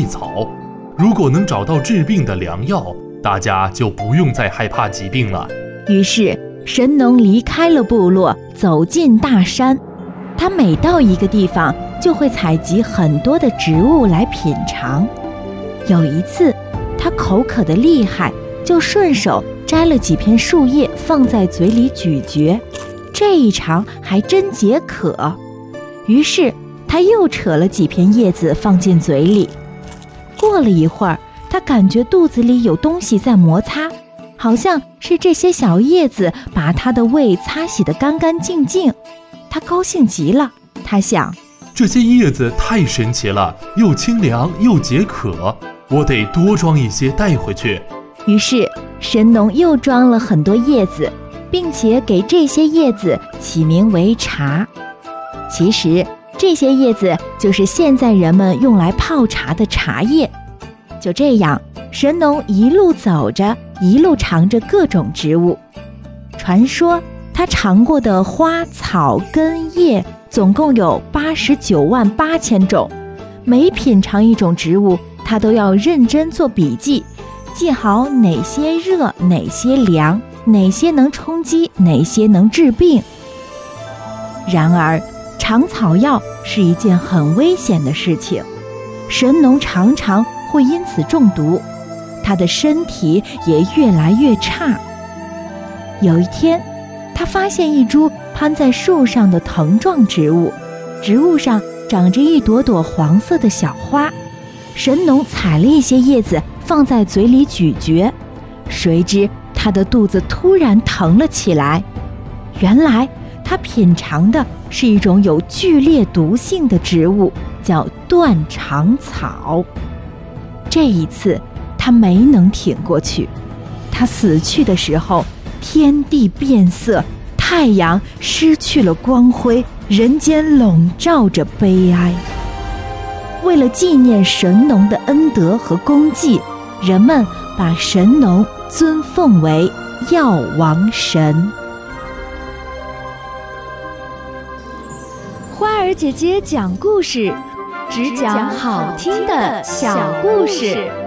异草。如果能找到治病的良药，大家就不用再害怕疾病了。 于是神农离开了部落，走进大山。他每到一个地方，就会采集很多的植物来品尝。有一次，他口渴得厉害，就顺手摘了几片树叶放在嘴里咀嚼，这一尝还真解渴。于是他又扯了几片叶子放进嘴里。过了一会儿，他感觉肚子里有东西在摩擦，好像是这些小叶子把他的胃擦洗得干干净净。他高兴极了，他想， 这些叶子太神奇了，又清凉又解渴，我得多装一些带回去。 于是神农又装了很多叶子，并且给这些叶子起名为茶。其实这些叶子就是现在人们用来泡茶的茶叶。就这样，神农一路走着，一路尝着各种植物。传说他尝过的花草根叶总共有898000种，每品尝一种植物，他都要认真做笔记，记好哪些热，哪些凉，哪些能充饥，哪些能治病。然而尝草药是一件很危险的事情，神农常常会因此中毒，他的身体也越来越差。有一天，他发现一株攀在树上的藤状植物，植物上长着一朵朵黄色的小花。神农采了一些叶子放在嘴里咀嚼，谁知他的肚子突然疼了起来。原来他品尝的是一种有剧烈毒性的植物，叫断肠草。这一次他没能挺过去，他死去的时候，天地变色，太阳失去了光辉，人间笼罩着悲哀。为了纪念神农的恩德和功绩，人们把神农尊奉为药王神。 花儿姐姐讲故事，只讲好听的小故事。